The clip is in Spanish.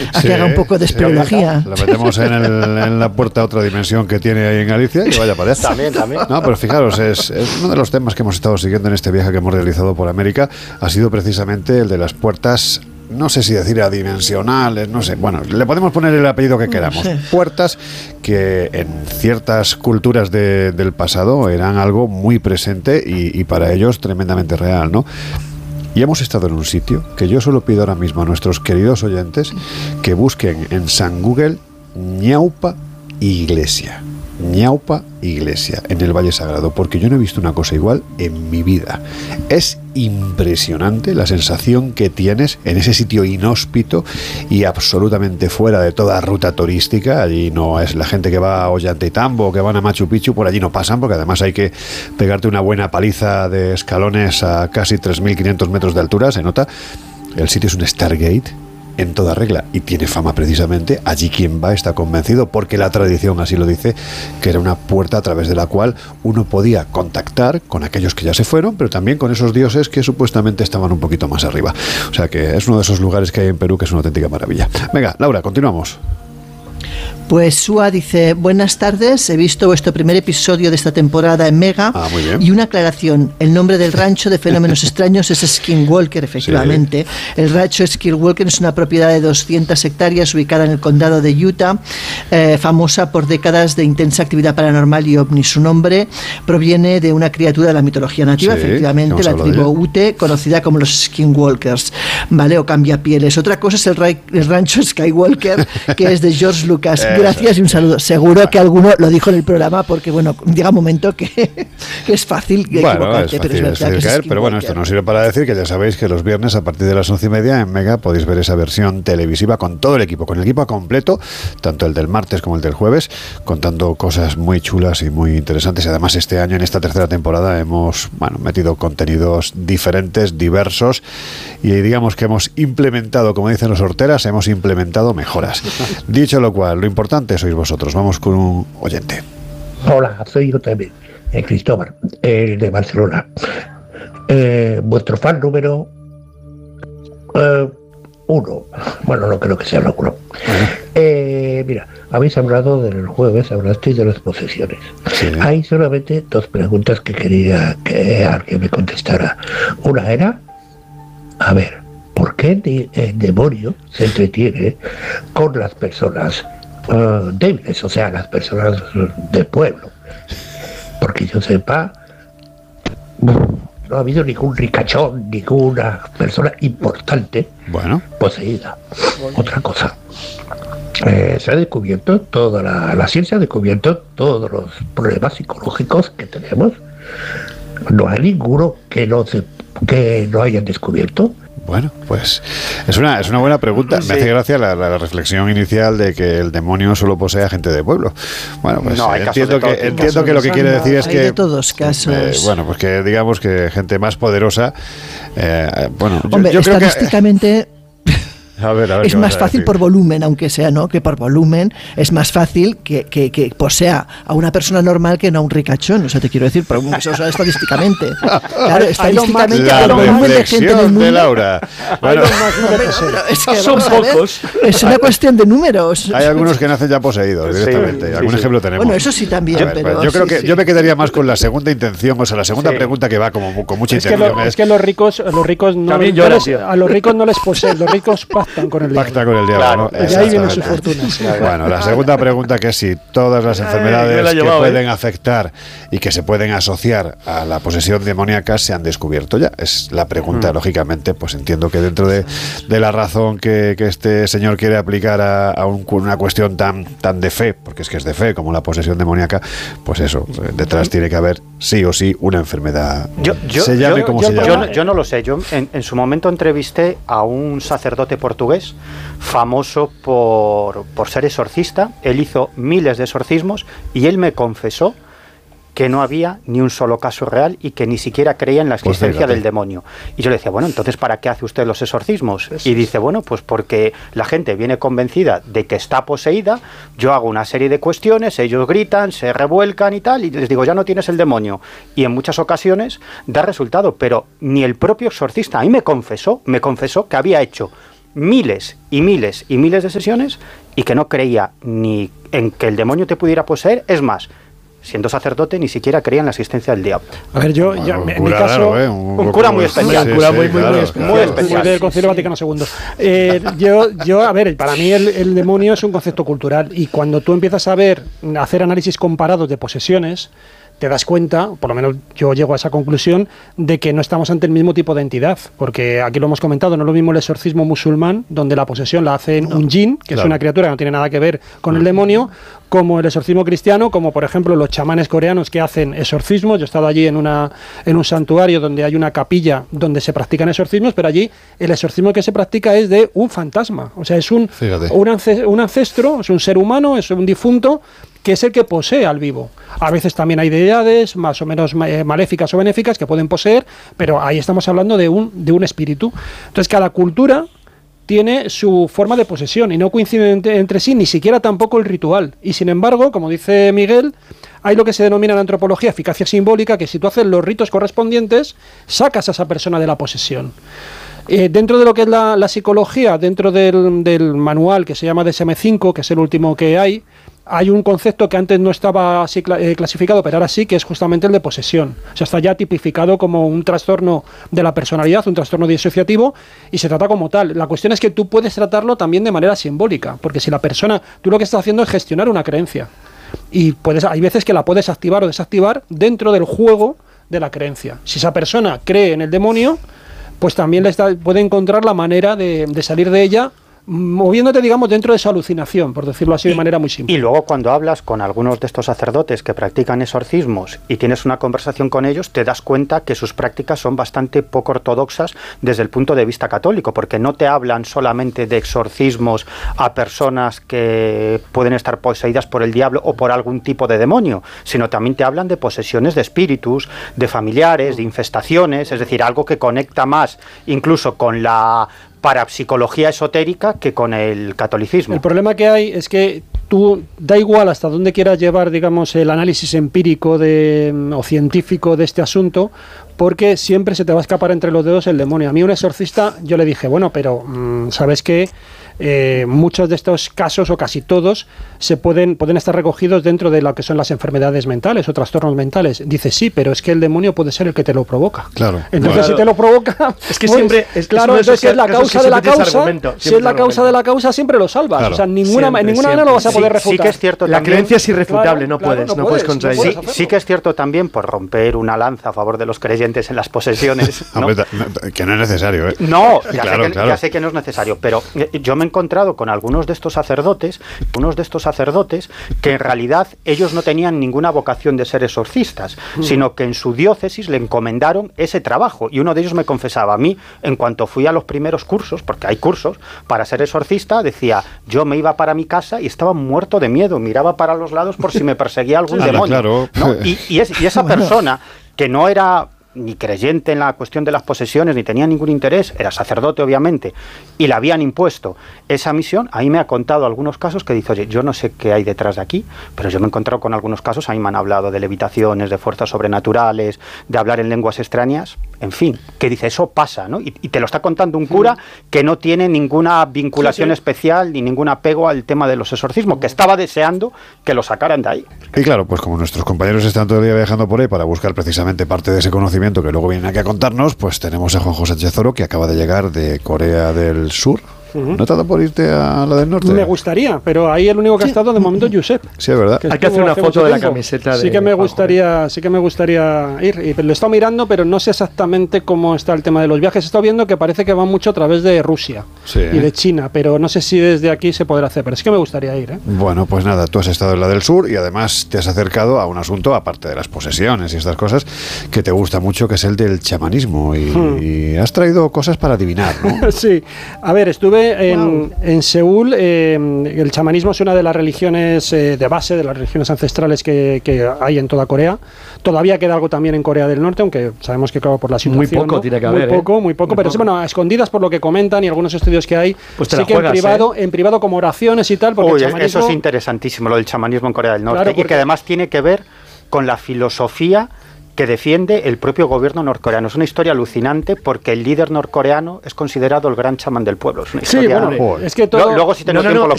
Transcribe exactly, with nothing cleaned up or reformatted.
a sí, que haga un poco de espeleología. La metemos en, el, en la puerta a otra dimensión que tiene ahí en Galicia y vaya para allá. También, también. No, pero fijaros, es, es uno de los temas que hemos estado siguiendo en este viaje que hemos realizado por América, ha sido precisamente el de las puertas, no sé si decir adimensionales, no sé, bueno, le podemos poner el apellido que queramos, no sé. Puertas que en ciertas culturas de, del pasado eran algo muy presente y, y para ellos tremendamente real, ¿no? Y hemos estado en un sitio que yo solo pido ahora mismo a nuestros queridos oyentes que busquen en San Google Ñaupa Iglesia. Ñaupa Iglesia, en el Valle Sagrado, porque yo no he visto una cosa igual en mi vida. Es impresionante la sensación que tienes en ese sitio inhóspito y absolutamente fuera de toda ruta turística. Allí no es la gente que va a Ollantaytambo o que van a Machu Picchu, por allí no pasan, porque además hay que pegarte una buena paliza de escalones a casi tres mil quinientos metros de altura, se nota. El sitio es un Stargate en toda regla y tiene fama precisamente, allí quien va está convencido, porque la tradición así lo dice, que era una puerta a través de la cual uno podía contactar con aquellos que ya se fueron, pero también con esos dioses que supuestamente estaban un poquito más arriba. O sea que es uno de esos lugares que hay en Perú que es una auténtica maravilla. Venga, Laura, continuamos. Pues Sua dice, buenas tardes, he visto vuestro primer episodio de esta temporada en Mega. Ah, muy bien. Y una aclaración, el nombre del rancho de Fenómenos Extraños es Skinwalker, efectivamente. Sí. El rancho Skinwalker es una propiedad de doscientas hectáreas ubicada en el condado de Utah, eh, famosa por décadas de intensa actividad paranormal y ovni. Su nombre proviene de una criatura de la mitología nativa, sí, efectivamente, la tribu Ute, conocida como los Skinwalkers, ¿vale? O cambiapieles. Otra cosa es el, ra- el rancho Skywalker, que es de George Lucas. Gracias y un saludo. Seguro que alguno lo dijo en el programa porque, bueno, llega un momento que, que es fácil que bueno, es fácil, pero es verdad es que caer, es pero bueno, esto nos sirve para decir que ya sabéis que los viernes a partir de las once y media en Mega podéis ver esa versión televisiva con todo el equipo, con el equipo completo, tanto el del martes como el del jueves, contando cosas muy chulas y muy interesantes. Además, este año, en esta tercera temporada, hemos bueno, metido contenidos diferentes, diversos, y digamos que hemos implementado, como dicen los horteras, hemos implementado mejoras. Dicho lo cual, lo importante sois vosotros. Vamos con un oyente. Hola, soy yo también, eh, Cristóbal, el de Barcelona. Eh, vuestro fan número eh, uno. Bueno, no creo que sea el uno. Eh, mira, habéis hablado del jueves, hablasteis de las posesiones. Sí. Hay solamente dos preguntas que quería que alguien me contestara. Una era, a ver, ¿por qué el demonio se entretiene con las personas Uh, débiles, o sea, las personas del pueblo? Porque yo sepa, no ha habido ningún ricachón, ninguna persona importante bueno. poseída. Bueno. Otra cosa, eh, se ha descubierto, toda la, la ciencia ha descubierto todos los problemas psicológicos que tenemos. No hay ninguno que no, se, que no hayan descubierto. Bueno, pues es una es una buena pregunta. Sí. Me hace gracia la, la reflexión inicial de que el demonio solo posee a gente de pueblo. Bueno, pues no, eh, entiendo que entiendo que lo que quiere decir es hay que de todos casos. Eh, bueno, pues que digamos que gente más poderosa. Eh, bueno, Hombre, yo, yo estadísticamente. Creo que, A ver, a ver, es más fácil por volumen, aunque sea, ¿no? Que por volumen es más fácil que, que, que posea a una persona normal que no a un ricachón. O sea, te quiero decir, pero eso, o sea, estadísticamente. Claro, estadísticamente la el volumen de gente en el mundo. De Laura. Bueno, es que son pocos. Es una cuestión de números. Hay algunos que nacen ya poseídos directamente. Sí, ¿Algún sí, ejemplo sí. tenemos? Bueno, eso sí también. Ver, pero pues yo creo sí, que sí. yo me quedaría más con la segunda intención, o sea, la segunda sí. pregunta que va como con mucha es que intención. lo, es que los ricos, los ricos no, También no lloran, les, a los ricos no les poseen, los ricos pactan con el Pacta diablo. con el diablo, Claro, ¿no? Y ahí viene su fortuna. Sí. Bueno, la segunda pregunta, que es si todas las enfermedades Ay, que llevado, pueden ¿eh? afectar y que se pueden asociar a la posesión demoníaca se han descubierto ya. Es la pregunta, mm. lógicamente, pues entiendo que dentro de, de la razón que, que este señor quiere aplicar a, a un, una cuestión tan, tan de fe, porque es que es de fe como la posesión demoníaca, pues eso, detrás tiene que haber sí o sí una enfermedad. Yo, yo, se llame yo, como yo, se yo, llame. Yo, yo no lo sé. Yo en, en su momento entrevisté a un sacerdote portugués famoso por, por ser exorcista. Él hizo miles de exorcismos y él me confesó que no había ni un solo caso real y que ni siquiera creía en la existencia pues del demonio. Y yo le decía, bueno, entonces ¿para qué hace usted los exorcismos? Y dice, bueno, pues porque la gente viene convencida de que está poseída, yo hago una serie de cuestiones, ellos gritan, se revuelcan y tal, y les digo, ya no tienes el demonio. Y en muchas ocasiones da resultado, pero ni el propio exorcista, a mí me confesó, me confesó que había hecho miles y miles y miles de sesiones y que no creía ni en que el demonio te pudiera poseer, es más, siendo sacerdote ni siquiera creía en la existencia del diablo. A ver, yo, Bueno, ya, un en mi cura caso... raro, ¿eh? Un, un cura muy especial. Sí, Un cura sí, muy, muy, claro, muy claro. muy especial. del Concilio Vaticano segundo. Eh, yo, yo, a ver, para mí el, el demonio es un concepto cultural y cuando tú empiezas a ver, a hacer análisis comparados de posesiones, te das cuenta, por lo menos yo llego a esa conclusión, de que no estamos ante el mismo tipo de entidad, porque aquí lo hemos comentado, no es lo mismo el exorcismo musulmán, donde la posesión la hace no. un jinn, que claro. es una criatura que no tiene nada que ver con el demonio, como el exorcismo cristiano, como por ejemplo los chamanes coreanos que hacen exorcismos. Yo he estado allí en, una, en un santuario donde hay una capilla donde se practican exorcismos, pero allí el exorcismo que se practica es de un fantasma, o sea, es un, un, ance, un ancestro, es un ser humano, es un difunto, que es el que posee al vivo. A veces también hay deidades más o menos maléficas o benéficas que pueden poseer, pero ahí estamos hablando de un, de un espíritu. Entonces cada cultura tiene su forma de posesión y no coinciden entre, entre sí, ni siquiera tampoco el ritual. Y sin embargo, como dice Miguel, hay lo que se denomina en la antropología eficacia simbólica, que si tú haces los ritos correspondientes, sacas a esa persona de la posesión. Eh, dentro de lo que es la, la psicología, dentro del, del manual que se llama D S M cinco, que es el último que hay, hay un concepto que antes no estaba así cl- eh, clasificado, pero ahora sí, que es justamente el de posesión. O sea, está ya tipificado como un trastorno de la personalidad, un trastorno disociativo, y se trata como tal. La cuestión es que tú puedes tratarlo también de manera simbólica, porque si la persona, tú lo que estás haciendo es gestionar una creencia, y puedes, hay veces que la puedes activar o desactivar dentro del juego de la creencia. Si esa persona cree en el demonio, pues también le está, puede encontrar la manera de, de salir de ella, moviéndote, digamos, dentro de su alucinación, por decirlo así, y, de manera muy simple. Y luego cuando hablas con algunos de estos sacerdotes que practican exorcismos y tienes una conversación con ellos, te das cuenta que sus prácticas son bastante poco ortodoxas desde el punto de vista católico, porque no te hablan solamente de exorcismos a personas que pueden estar poseídas por el diablo o por algún tipo de demonio, sino también te hablan de posesiones de espíritus, de familiares, de infestaciones, es decir, algo que conecta más incluso con la parapsicología esotérica que con el catolicismo. El problema que hay es que tú, da igual hasta dónde quieras llevar, digamos, el análisis empírico de, o científico de este asunto, porque siempre se te va a escapar entre los dedos el demonio. A mí un exorcista, yo le dije, bueno, pero mmm, ¿sabes qué? Eh, muchos de estos casos, o casi todos, se pueden, pueden estar recogidos dentro de lo que son las enfermedades mentales o trastornos mentales. Dice, sí, pero es que el demonio puede ser el que te lo provoca. Claro. Entonces, claro. si te lo provoca... Es que pues, siempre... Es, claro, es entonces si es la causa de la causa, si es la causa de la causa, siempre lo salvas. Claro. O sea, ninguna, Siempre, en ninguna siempre. manera lo vas a poder Sí, refutar. sí que es cierto La también, creencia es irrefutable, Claro, no, claro, puedes, no no puedes puedes, contra no ella. puedes sí, sí que es cierto también, por romper una lanza a favor de los creyentes en las posesiones, ¿no? Hombre, que no es necesario, ¿eh? No, ya, Claro, sé que, claro. ya sé que no es necesario, pero eh, yo me he encontrado con algunos de estos sacerdotes, unos de estos sacerdotes que en realidad ellos no tenían ninguna vocación de ser exorcistas, mm. sino que en su diócesis le encomendaron ese trabajo, y uno de ellos me confesaba a mí, en cuanto fui a los primeros cursos, porque hay cursos para ser exorcista, decía, yo me iba para mi casa y estaba muerto de miedo, miraba para los lados por si me perseguía algún Anda, demonio, claro. ¿no? y, y, es, y esa persona que no era ni creyente en la cuestión de las posesiones, ni tenía ningún interés, era sacerdote obviamente, y le habían impuesto esa misión, ahí me ha contado algunos casos que dice, oye, yo no sé qué hay detrás de aquí, pero yo me he encontrado con algunos casos, a mí me han hablado de levitaciones, de fuerzas sobrenaturales, de hablar en lenguas extrañas, en fin, que dice, eso pasa, ¿no? Y, y te lo está contando un cura que no tiene ninguna vinculación sí, sí. especial, ni ningún apego al tema de los exorcismos, que estaba deseando que lo sacaran de ahí. Y claro, pues como nuestros compañeros están todo el día viajando por ahí para buscar precisamente parte de ese conocimiento que luego vienen aquí a contarnos, pues tenemos a Juan José Sánchez Oro, que acaba de llegar de Corea del Sur. Uh-huh. ¿No te ha dado por irte a la del norte? Me gustaría, pero ahí el único que ha estado de momento es Josep. Sí, es verdad. Hay que hacer una foto de la camiseta. Sí que me gustaría, sí que me gustaría ir. Y lo he estado mirando, pero no sé exactamente cómo está el tema de los viajes. He estado viendo que parece que van mucho a través de Rusia sí, y de China, pero no sé si desde aquí se podrá hacer. Pero sí que me gustaría ir, ¿eh? Bueno, pues nada, tú has estado en la del sur y además te has acercado a un asunto, aparte de las posesiones y estas cosas, que te gusta mucho, que es el del chamanismo. Y, hmm. y has traído cosas para adivinar, ¿no? Sí. A ver, estuve en... Wow. En Seúl, eh, el chamanismo es una de las religiones eh, de base, de las religiones ancestrales que, que hay en toda Corea. Todavía queda algo también en Corea del Norte, aunque sabemos que, claro, por la situación... Muy poco ¿no? tiene que muy haber, poco, ¿eh? muy poco, muy pero poco. Sí, bueno, a escondidas por lo que comentan y algunos estudios que hay, pues te sí la que juegas, en privado, ¿eh? en privado como oraciones y tal, porque Uy, el chamanismo... eso es interesantísimo, lo del chamanismo en Corea del Norte, Claro, porque... y que además tiene que ver con la filosofía que defiende el propio gobierno norcoreano. Es una historia alucinante porque el líder norcoreano es considerado el gran chamán del pueblo. Es una Sí, historia... bueno, es que todo... Luego, si tenemos no, no, tiempo, no, lo